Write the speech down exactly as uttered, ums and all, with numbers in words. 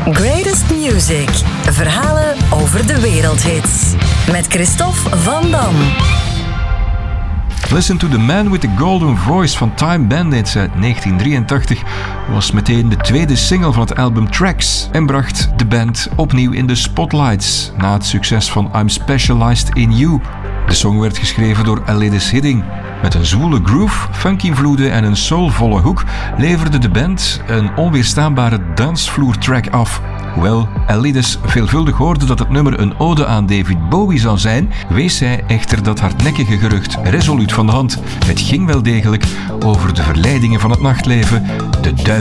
Greatest Music. Verhalen over de wereldhits. Met Christophe Van Dam. Listen to the Man with the Golden Voice van Time Bandits uit negentien drieëntachtig was meteen de tweede single van het album Tracks en bracht de band opnieuw in de spotlights na het succes van I'm Specialized in You. De song werd geschreven door Alidis Hidding. Met een zwoele groove, funky-invloeden en een soulvolle hoek leverde de band een onweerstaanbare dansvloertrack af. Hoewel Alidis veelvuldig hoorde dat het nummer een ode aan David Bowie zou zijn, wees zij echter dat hardnekkige gerucht resoluut van de hand. Het ging wel degelijk over de verleidingen van het nachtleven, de duivel